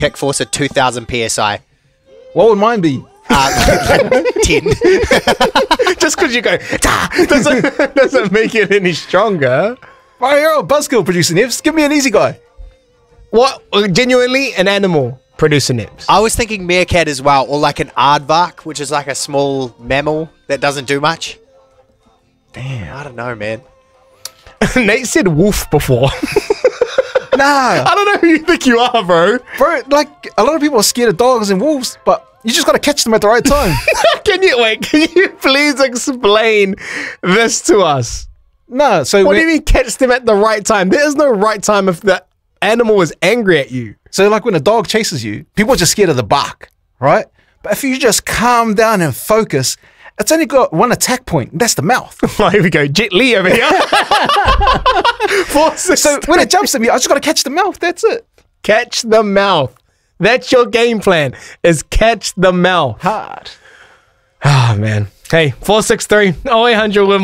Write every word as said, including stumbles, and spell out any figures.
kick force at two thousand P S I. What would mine be? Uh, ten. Just because you go, "Ta," doesn't, doesn't make it any stronger. Right, you're a buzzkill producing ifs. Give me an easy guy. What? Genuinely, an animal producing nips. I was thinking meerkat as well, or like an aardvark, which is like a small mammal that doesn't do much. Damn. I don't know, man. Nate said wolf before. Nah. I don't know who you think you are, bro. Bro, like, a lot of people are scared of dogs and wolves, but you just got to catch them at the right time. Can you, wait, can you please explain this to us? Nah, so... What when- do you mean catch them at the right time? There is no right time if the animal is angry at you. So, like, when a dog chases you, people are just scared of the bark, right? But if you just calm down and focus, it's only got one attack point, and that's the mouth. Oh, here we go. Jet Li over here. Four, six, So, when it jumps at me, I just got to catch the mouth. That's it. catch the mouth. That's your game plan, is catch the mouth. Hard. Ah, man. Hey, four six three, oh eight hundred with